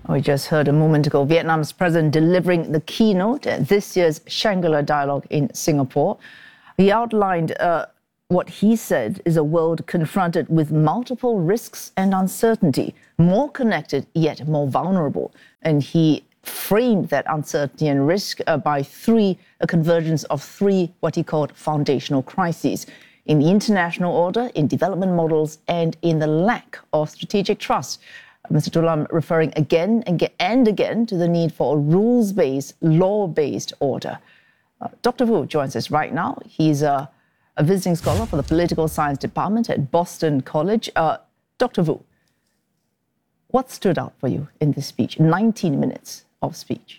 We just heard a moment ago Vietnam's president delivering the keynote at this year's Shangri-La Dialogue in Singapore. He outlined what he said is a world confronted with multiple risks and uncertainty, more connected yet more vulnerable. And he framed that uncertainty and risk by a convergence of three what he called foundational crises: in the international order, in development models, and in the lack of strategic trust. Mr. Thulam referring again and again to the need for a rules-based, law-based order. Dr. Wu joins us right now. He's a visiting scholar for the Political Science Department at Boston College. Dr. Wu, what stood out for you in this speech? 19 minutes of speech.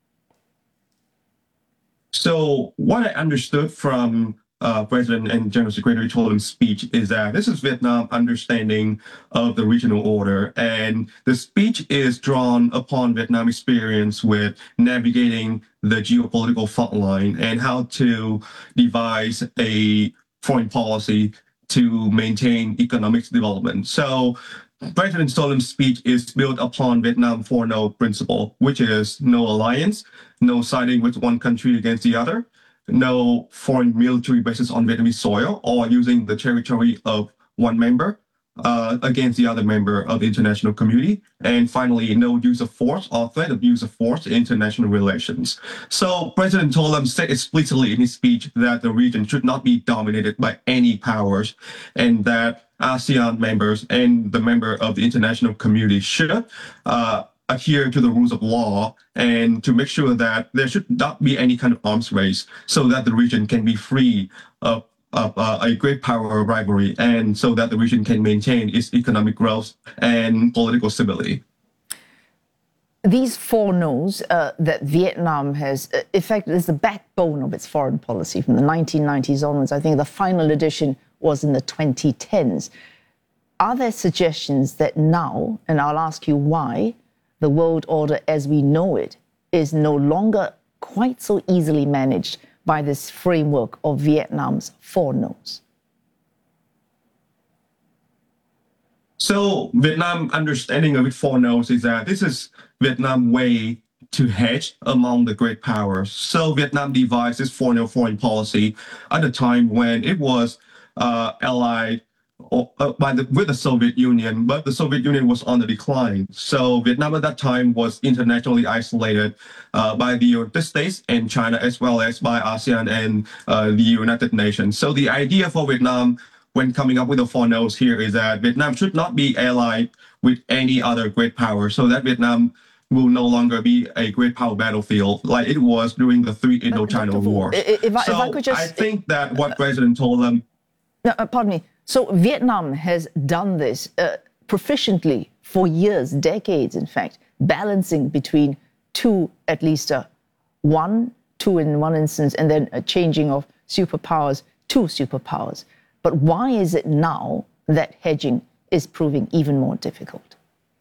So what I understood from President and General Secretary Thulam's speech is that this is Vietnam's understanding of the regional order, and the speech is drawn upon Vietnam's experience with navigating the geopolitical front line and how to devise a foreign policy to maintain economic development. So President Thulam's speech is built upon Vietnam 4-No principle, which is no alliance, no siding with one country against the other, no foreign military bases on Vietnamese soil or using the territory of one member against the other member of the international community. And finally, no use of force or threat of use of force in international relations. So President Thulam said explicitly in his speech that the region should not be dominated by any powers, and that ASEAN members and the member of the international community should adhere to the rules of law and to make sure that there should not be any kind of arms race so that the region can be free of a great power rivalry and so that the region can maintain its economic growth and political stability. These 4 no's that Vietnam has, in fact, is the backbone of its foreign policy from the 1990s onwards. I think the final edition was in the 2010s. Are there suggestions that now, and I'll ask you why, the world order as we know it is no longer quite so easily managed by this framework of Vietnam's 4 no's? So Vietnam understanding of its 4 no's is that this is Vietnam's way to hedge among the great powers. So Vietnam devised this 4-No foreign policy at a time when it was allied with the Soviet Union, but the Soviet Union was on the decline. So Vietnam at that time was internationally isolated by the United States and China, as well as by ASEAN and the United Nations. So the idea for Vietnam when coming up with the 4 no's here is that Vietnam should not be allied with any other great power, so that Vietnam will no longer be a great power battlefield like it was during the 3 Indochina Wars. I think that what President Thulam... Pardon me. So Vietnam has done this proficiently for years, decades, in fact, balancing between two, at least two in one instance, and then a changing of superpowers to superpowers. But why is it now that hedging is proving even more difficult?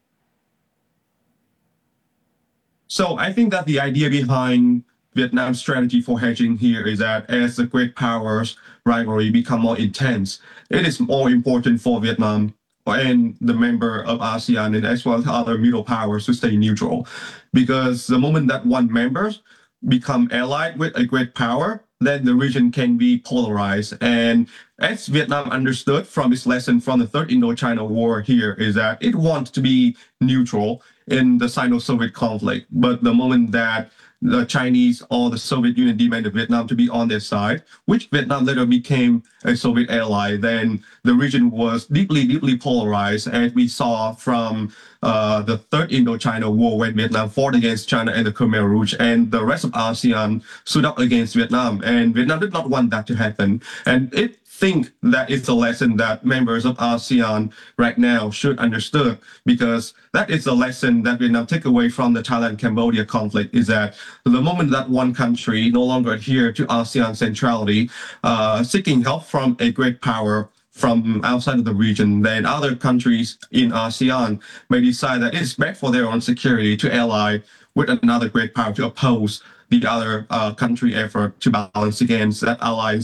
So I think that the idea behind Vietnam's strategy for hedging here is that as the great powers rivalry become more intense, it is more important for Vietnam and the member of ASEAN and as well as other middle powers to stay neutral. Because the moment that one member become allied with a great power, then the region can be polarized. And as Vietnam understood from its lesson from the 3rd Indochina War here is that it wants to be neutral in the Sino-Soviet conflict. But the moment that the Chinese or the Soviet Union demanded Vietnam to be on their side, which Vietnam later became a Soviet ally, then the region was deeply, deeply polarized, as we saw from the 3rd Indochina War when Vietnam fought against China and the Khmer Rouge, and the rest of ASEAN stood up against Vietnam. And Vietnam did not want that to happen. And it think that is a lesson that members of ASEAN right now should understand, because that is a lesson that Vietnam take away from the Thailand-Cambodia conflict, is that the moment that one country no longer adhere to ASEAN centrality, seeking help from a great power from outside of the region, then other countries in ASEAN may decide that it's best for their own security to ally with another great power to oppose the other country effort to balance against that allies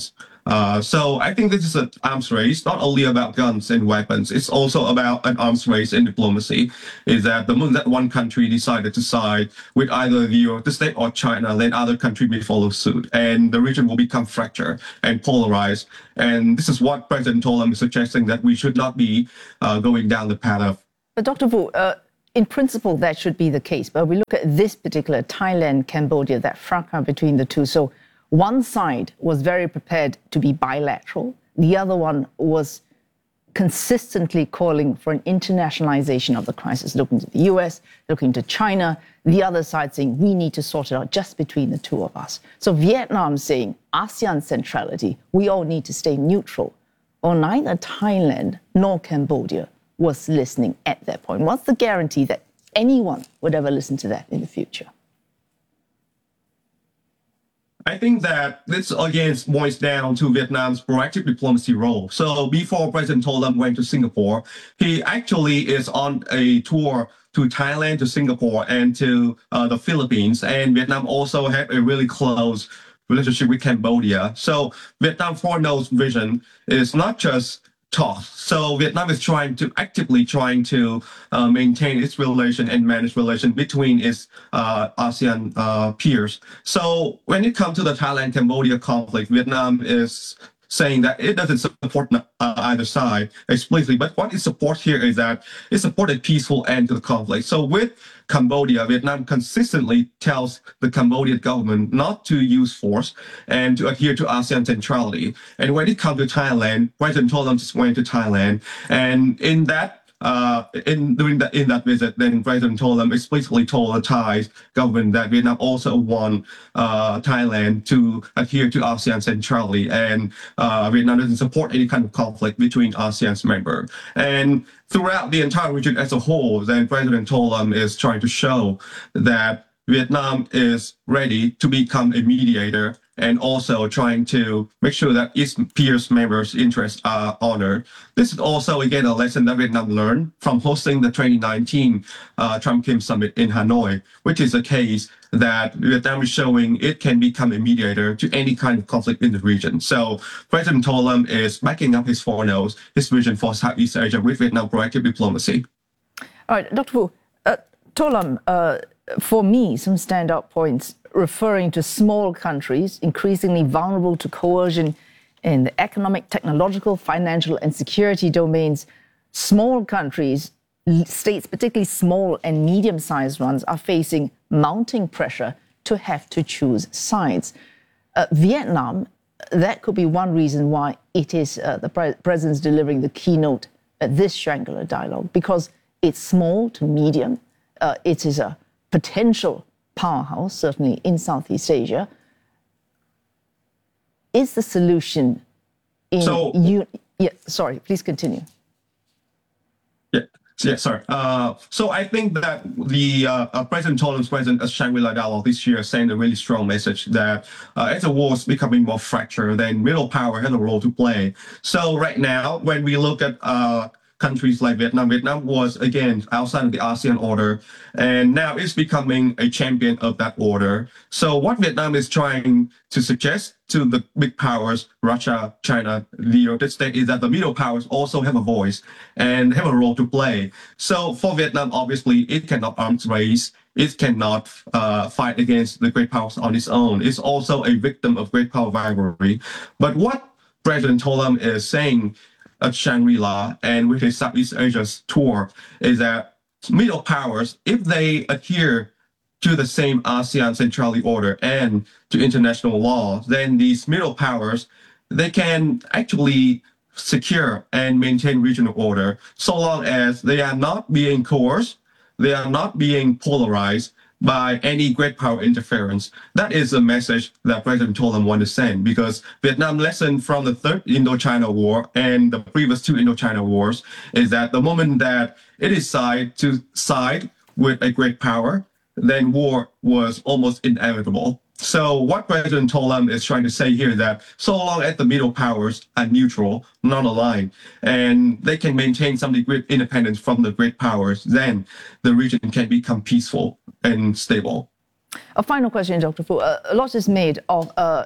So I think this is an arms race, not only about guns and weapons. It's also about an arms race in diplomacy. Is that the moment that one country decided to side with either the United States or China, then other country may follow suit, and the region will become fractured and polarized. And this is what President Tolam is suggesting, that we should not be going down the path of. But Dr. Vu, in principle, that should be the case. But we look at this particular Thailand, Cambodia, that fracas between the two. So one side was very prepared to be bilateral. The other one was consistently calling for an internationalization of the crisis, looking to the US, looking to China, the other side saying we need to sort it out just between the two of us. So Vietnam saying ASEAN centrality, we all need to stay neutral. Or neither Thailand nor Cambodia was listening at that point. What's the guarantee that anyone would ever listen to that in the future? I think that this again boils down to Vietnam's proactive diplomacy role. So before President Tolam went to Singapore, he actually is on a tour to Thailand, to Singapore, and to the Philippines. And Vietnam also had a really close relationship with Cambodia. So Vietnam 4-Node vision is not just talk. So Vietnam is actively trying to maintain its relation and manage relation between its ASEAN peers. So when it comes to the Thailand-Cambodia conflict, Vietnam is saying that it doesn't support either side explicitly, but what it supports here is that it supports a peaceful end to the conflict. So with Cambodia, Vietnam consistently tells the Cambodian government not to use force and to adhere to ASEAN centrality. And when it comes to Thailand, President Tolam just went to Thailand, and in that that visit, then President Tolam explicitly told the Thai government that Vietnam also want Thailand to adhere to ASEAN centrality, and Vietnam doesn't support any kind of conflict between ASEAN's members. And throughout the entire region as a whole, then President Tolam is trying to show that Vietnam is ready to become a mediator, and also trying to make sure that its peers members' interests are honored. This is also, again, a lesson that Vietnam learned from hosting the 2019 Trump-Kim summit in Hanoi, which is a case that Vietnam is showing it can become a mediator to any kind of conflict in the region. So President Tolam is backing up his 4-Nodes, his vision for Southeast Asia with Vietnam proactive diplomacy. All right, Dr. Vu, Tolam, for me, some standout points referring to small countries increasingly vulnerable to coercion in the economic, technological, financial, and security domains. Small countries, states, particularly small and medium-sized ones, are facing mounting pressure to have to choose sides. Vietnam, that could be one reason why it is the president's delivering the keynote at this Shangri-La dialogue, because it's small to medium. It is a potential powerhouse, certainly in Southeast Asia. Is the solution in sorry, please continue. Yeah, sorry. So I think that the President Tolam's presence at Shangri-La Dialogue this year sent a really strong message that as the war is becoming more fractured, then middle power has a role to play. So right now, when we look at countries like Vietnam was, again, outside of the ASEAN order, and now it's becoming a champion of that order. So what Vietnam is trying to suggest to the big powers, Russia, China, the United States, is that the middle powers also have a voice and have a role to play. So for Vietnam, obviously, it cannot arms race. It cannot fight against the great powers on its own. It's also a victim of great power rivalry. But what President Tolam is saying at Shangri-La and with his Southeast Asia tour is that middle powers, if they adhere to the same ASEAN centrality order and to international law, then these middle powers, they can actually secure and maintain regional order so long as they are not being coerced, they are not being polarized by any great power interference. That is a message that President Tolam wanted to send, because Vietnam lesson from the third Indochina War and the previous two Indochina Wars is that the moment that it is side with a great power, then war was almost inevitable. So what President Tolam is trying to say here is that so long as the middle powers are neutral, non-aligned, and they can maintain some degree of independence from the great powers, then the region can become peaceful and stable. A final question, Dr. Fu. A lot is made of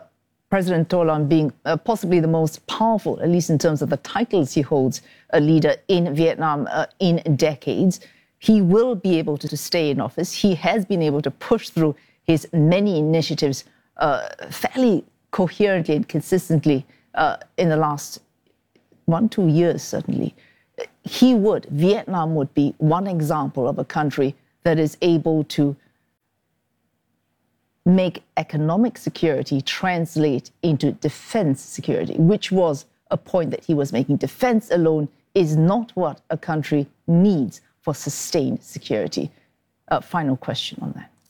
President To Lam being possibly the most powerful, at least in terms of the titles he holds, a leader in Vietnam in decades, he will be able to stay in office. He has been able to push through his many initiatives fairly coherently and consistently in the last 1-2 years, certainly. Vietnam would be one example of a country that is able to make economic security translate into defense security, which was a point that he was making. Defense alone is not what a country needs for sustained security. Final question on that.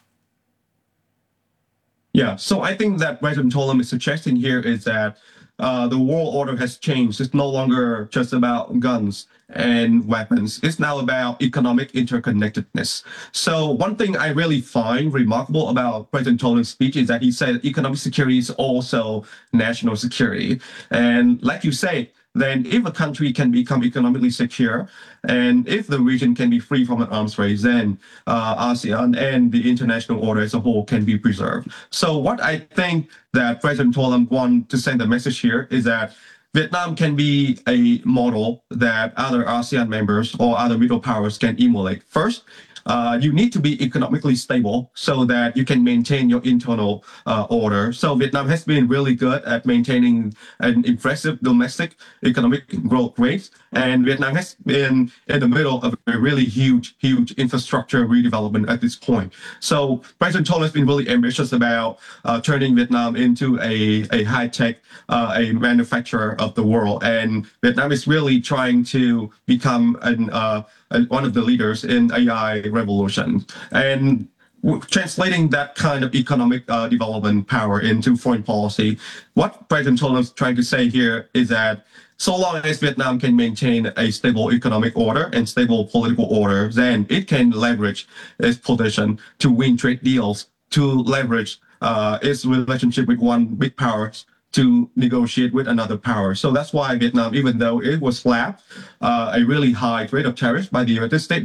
Yeah, so I think that President To Lam is suggesting here is that the world order has changed. It's no longer just about guns and weapons. It's now about economic interconnectedness. So one thing I really find remarkable about President To Lam's speech is that he said economic security is also national security. And like you say, then if a country can become economically secure, and if the region can be free from an arms race, then ASEAN and the international order as a whole can be preserved. So what I think that President To Lam wants to send a message here is that Vietnam can be a model that other ASEAN members or other middle powers can emulate. First, you need to be economically stable so that you can maintain your internal order. So Vietnam has been really good at maintaining an impressive domestic economic growth rate. And Vietnam has been in the middle of a really huge infrastructure redevelopment at this point. So President To Lam has been really ambitious about turning Vietnam into a high-tech, a manufacturer of the world. And Vietnam is really trying to become one of the leaders in AI revolution. And translating that kind of economic development power into foreign policy, what President To Lam is trying to say here is that so long as Vietnam can maintain a stable economic order and stable political order, then it can leverage its position to win trade deals, to leverage its relationship with one big power to negotiate with another power. So that's why Vietnam, even though it was slapped a really high rate of tariffs by the United States,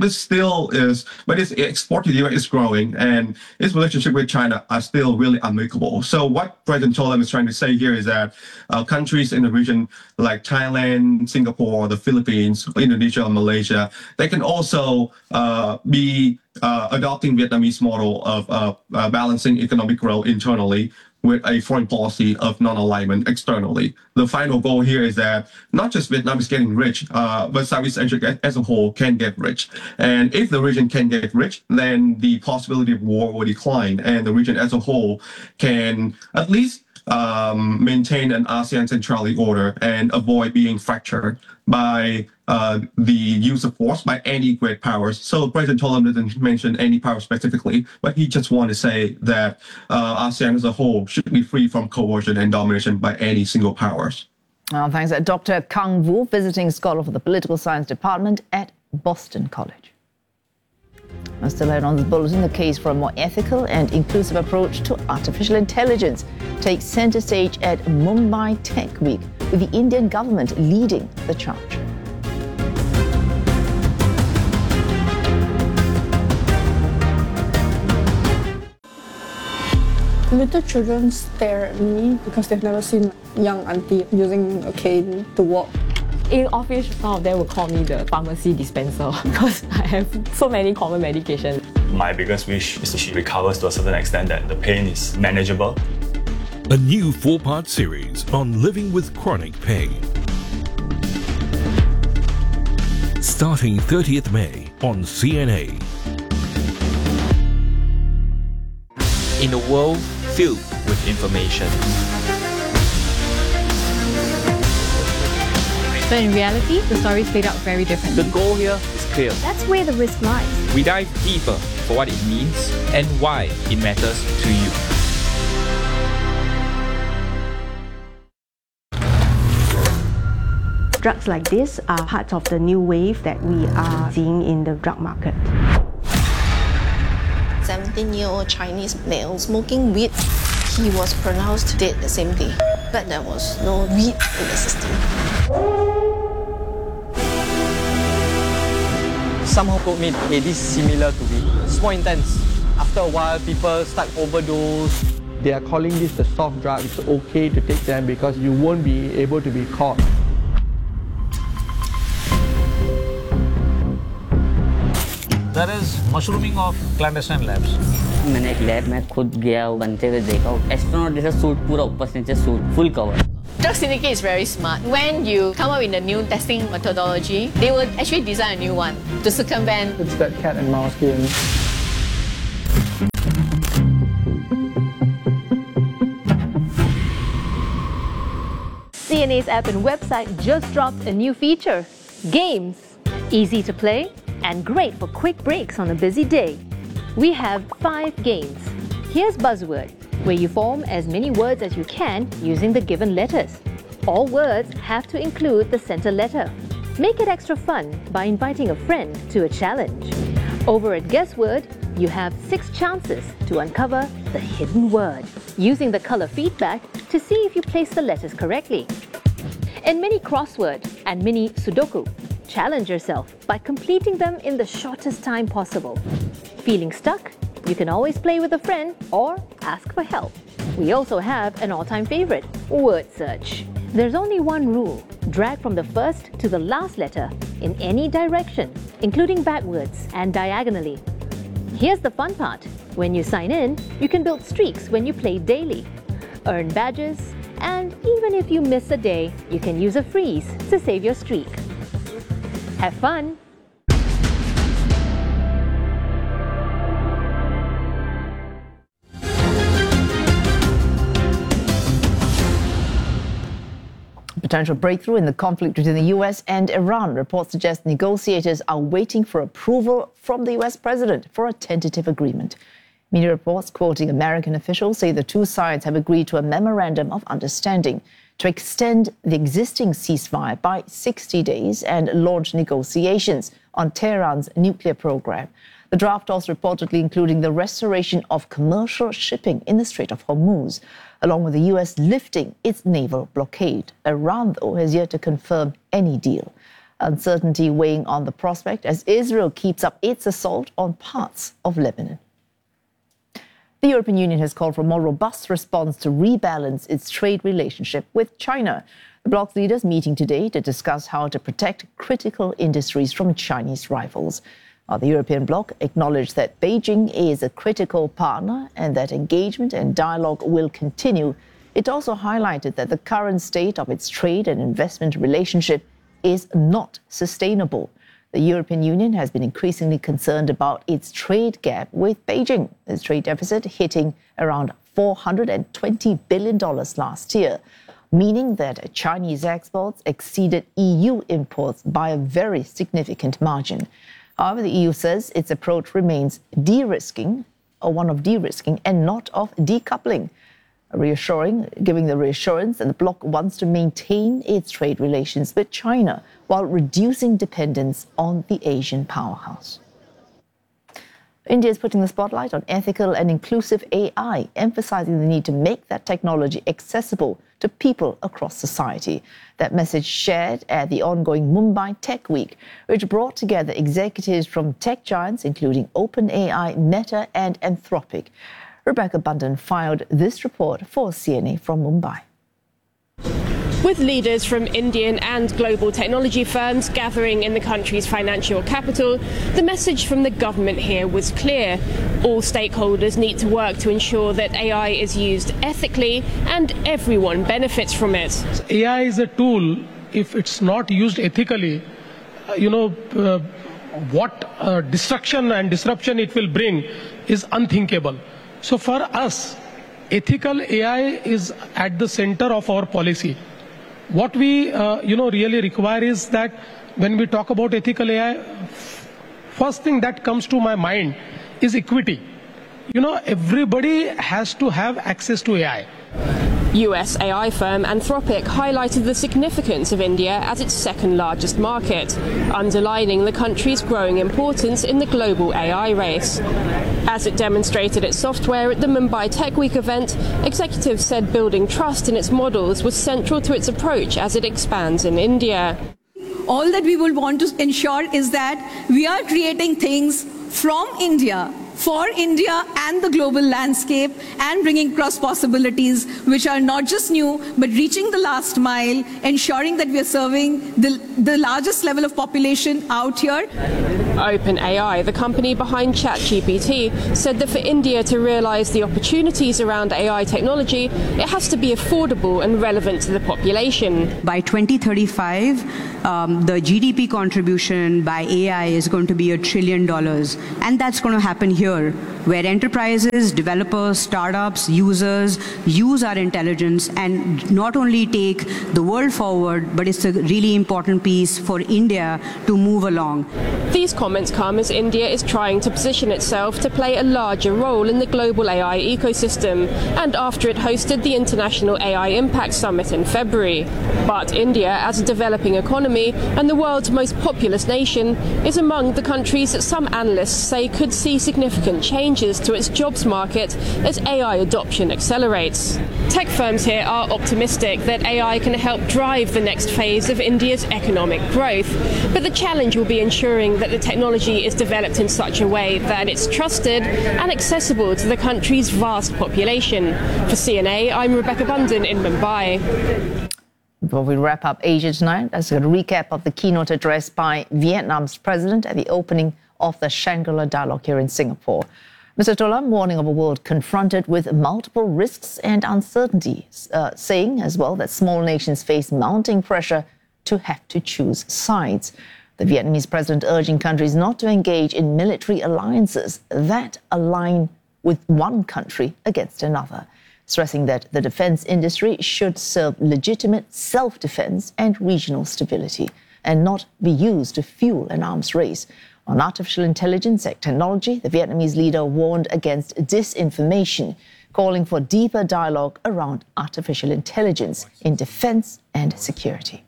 but its export to the US is growing, and its relationship with China are still really amicable. So what President To Lam is trying to say here is that countries in the region like Thailand, Singapore, the Philippines, Indonesia, and Malaysia, they can also be adopting Vietnamese model of balancing economic growth internally with a foreign policy of non-alignment externally. The final goal here is that not just Vietnam is getting rich, but Southeast Asia as a whole can get rich. And if the region can get rich, then the possibility of war will decline, and the region as a whole can at least maintain an ASEAN centrality order and avoid being fractured by the use of force by any great powers. So President To Lam didn't mention any power specifically, but he just wanted to say that ASEAN as a whole should be free from coercion and domination by any single powers. Well, thanks. Dr. Kang Wu, visiting scholar for the Political Science Department at Boston College. Still ahead on the bulletin, the case for a more ethical and inclusive approach to artificial intelligence takes center stage at Mumbai Tech Week, with the Indian government leading the charge. Little children stare at me because they've never seen a young auntie using a cane to walk. In office, some of them will call me the pharmacy dispenser because I have so many common medications. My biggest wish is that she recovers to a certain extent that the pain is manageable. A new 4-part series on living with chronic pain. Starting 30th May on CNA. In a world filled with information, but in reality, the story is played out very differently. the goal here is clear. That's where the risk lies. We dive deeper for what it means and why it matters to you. Drugs like this are part of the new wave that we are seeing in the drug market. 17-year-old Chinese male smoking weed. He was pronounced dead the same day, but there was no weed in the system. Somehow told me, hey, this is similar to weed. It's more intense. After a while, people start overdose. They are calling this the soft drug. It's okay to take them because you won't be able to be caught. There is mushrooming of clandestine labs. मैंने एक lab में खुद गया बनते हुए देखा astronaut जैसा suit पूरा ऊपर से नीचे suit full cover. Drug Syndicate is very smart. When you come up with a new testing methodology, they will actually design a new one to circumvent. It's that cat and mouse game. CNA's app and website just dropped a new feature, Games. Easy to play and great for quick breaks on a busy day. We have 5 games. Here's Buzzword, where you form as many words as you can using the given letters. All words have to include the center letter. Make it extra fun by inviting a friend to a challenge. Over at Guessword, you have 6 chances to uncover the hidden word, using the color feedback to see if you place the letters correctly. In Mini Crossword and Mini Sudoku, challenge yourself by completing them in the shortest time possible. Feeling stuck? You can always play with a friend or ask for help. We also have an all-time favorite, word search. There's only one rule. Drag from the first to the last letter in any direction, including backwards and diagonally. Here's the fun part. When you sign in, you can build streaks when you play daily, earn badges, and even if you miss a day, you can use a freeze to save your streak. Have fun! Potential breakthrough in the conflict between the US and Iran. Reports suggest negotiators are waiting for approval from the US president for a tentative agreement. Media reports quoting American officials say the two sides have agreed to a memorandum of understanding to extend the existing ceasefire by 60 days and launch negotiations on Tehran's nuclear program. The draft also reportedly including the restoration of commercial shipping in the Strait of Hormuz, along with the US lifting its naval blockade. Iran, though, has yet to confirm any deal. Uncertainty weighing on the prospect as Israel keeps up its assault on parts of Lebanon. The European Union has called for a more robust response to rebalance its trade relationship with China. The bloc's leaders meeting today to discuss how to protect critical industries from Chinese rivals. The European bloc acknowledged that Beijing is a critical partner and that engagement and dialogue will continue. It also highlighted that the current state of its trade and investment relationship is not sustainable. The European Union has been increasingly concerned about its trade gap with Beijing, its trade deficit hitting around $420 billion last year, meaning that Chinese exports exceeded EU imports by a very significant margin. However, the EU says its approach remains de-risking, or one of de-risking and not of decoupling. Giving the reassurance that the bloc wants to maintain its trade relations with China while reducing dependence on the Asian powerhouse. India is putting the spotlight on ethical and inclusive AI, emphasizing the need to make that technology accessible to people across society. That message shared at the ongoing Mumbai Tech Week, which brought together executives from tech giants including OpenAI, Meta and Anthropic. Rebecca Bundan filed this report for CNA from Mumbai. With leaders from Indian and global technology firms gathering in the country's financial capital, the message from the government here was clear. All stakeholders need to work to ensure that AI is used ethically and everyone benefits from it. AI is a tool. If it's not used ethically, what destruction and disruption it will bring is unthinkable. So for us, ethical AI is at the center of our policy. What we really require is that when we talk about ethical AI, first thing that comes to my mind is equity. Everybody has to have access to AI. US AI firm Anthropic highlighted the significance of India as its second largest market, underlining the country's growing importance in the global AI race. As it demonstrated its software at the Mumbai Tech Week event, executives said building trust in its models was central to its approach as it expands in India. All that we will want to ensure is that we are creating things from India for India and the global landscape, and bringing cross possibilities which are not just new but reaching the last mile, ensuring that we are serving the largest level of population out here. OpenAI, the company behind ChatGPT, said that for India to realise the opportunities around AI technology, it has to be affordable and relevant to the population. By 2035, the GDP contribution by AI is going to be $1 trillion. And that's going to happen here, where enterprises, developers, startups, users use our intelligence and not only take the world forward, but it's a really important piece for India to move along. These comments come as India is trying to position itself to play a larger role in the global AI ecosystem, and after it hosted the International AI Impact Summit in February. But India, as a developing economy and the world's most populous nation, is among the countries that some analysts say could see significant changes to its jobs market as AI adoption accelerates. Tech firms here are optimistic that AI can help drive the next phase of India's economic growth, but the challenge will be ensuring that the technology is developed in such a way that it's trusted and accessible to the country's vast population. For CNA, I'm Rebecca Bunden in Mumbai. Before we wrap up Asia Tonight, let's get a recap of the keynote address by Vietnam's president at the opening of the Shangri-La Dialogue here in Singapore. Mr. Toulam warning of a world confronted with multiple risks and uncertainties, saying as well that small nations face mounting pressure to have to choose sides. The Vietnamese president urging countries not to engage in military alliances that align with one country against another, stressing that the defense industry should serve legitimate self-defense and regional stability and not be used to fuel an arms race. On artificial intelligence and technology, the Vietnamese leader warned against disinformation, calling for deeper dialogue around artificial intelligence in defense and security.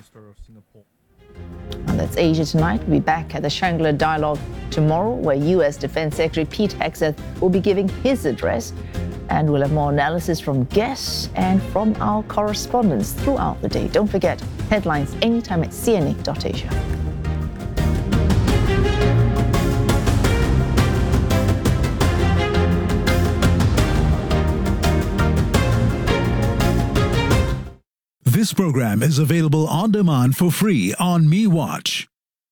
And that's Asia Tonight. We'll be back at the Shangri-La Dialogue tomorrow, where U.S. Defense Secretary Pete Hegseth will be giving his address. And we'll have more analysis from guests and from our correspondents throughout the day. Don't forget, headlines anytime at cna.asia. This program is available on demand for free on MeWatch.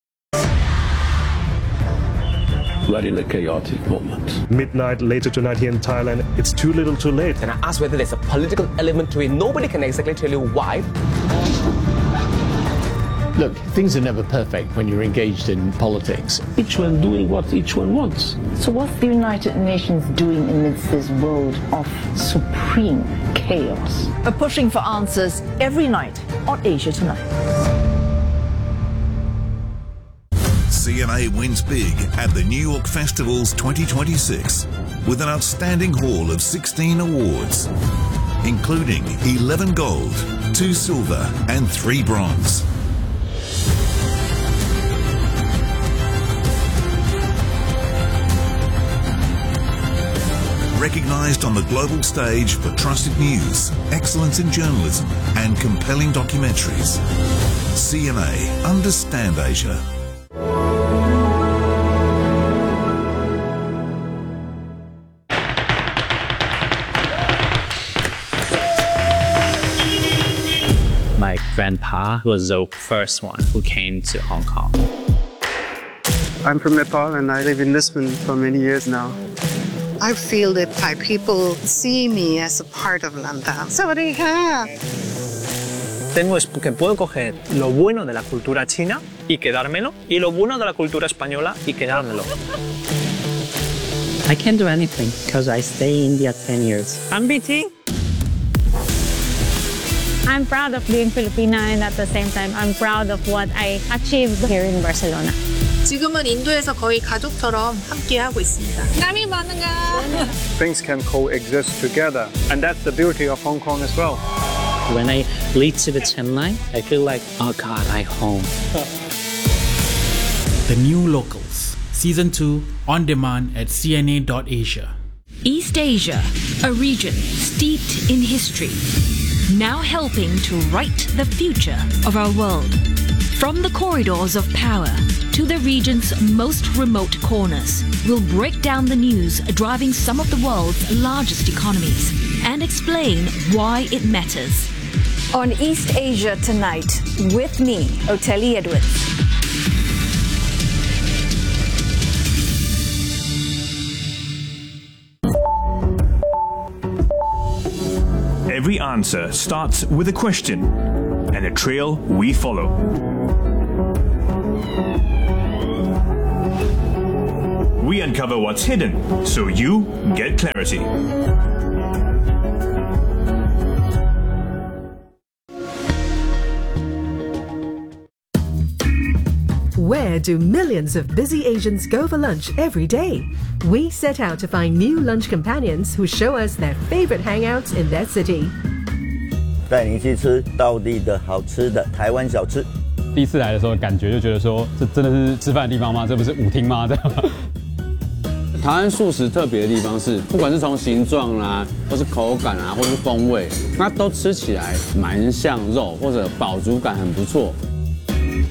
We're in a chaotic moment. Midnight later tonight here in Thailand, it's too little too late. And I asked whether there's a political element to it. Nobody can exactly tell you why. Look, things are never perfect when you're engaged in politics. Each one doing what each one wants. So what's the United Nations doing amidst this world of supreme chaos? We're pushing for answers every night on Asia Tonight. CNA wins big at the New York Festivals 2026 with an outstanding haul of 16 awards, including 11 gold, 2 silver and 3 bronze. Recognised on the global stage for trusted news, excellence in journalism and compelling documentaries. CNA, understand Asia. My grandpa was the first one who came to Hong Kong. I'm from Nepal and I live in Lisbon for many years now. I feel that Thai people see me as a part of Lantau. Sawadee-ka! Tengo que puedo coger lo bueno de la cultura china y quedármelo, y lo bueno de la cultura española y quedármelo. I can't do anything because I stay in India 10 years. I'm BT. I'm proud of being Filipina, and at the same time, I'm proud of what I achieved here in Barcelona. 지금은 인도에서 거의 가족처럼 함께하고 있습니다. Kami bangga. Things can coexist together, and that's the beauty of Hong Kong as well. When I lead to the Chen line, I feel like, oh God, I'm home. The New Locals, Season 2, on demand at cna.asia. East Asia, a region steeped in history, now helping to write the future of our world. From the corridors of power to the region's most remote corners. We'll break down the news driving some of the world's largest economies and explain why it matters. On East Asia Tonight, with me, Oteli Edwards. Every answer starts with a question and a trail we follow. We uncover what's hidden so you get clarity. Where do millions of busy Asians go for lunch every day? We set out to find new lunch companions who show us their favorite hangouts in their city. 带您去吃道地的好吃的台湾小吃。 第一次来的时候，感觉就觉得说，这真的是吃饭的地方吗？这不是舞厅吗？这样。 台湾素食特别的地方是，不管是从形状啦，或是口感啊，或是风味，那都吃起来蛮像肉，或者饱足感很不错。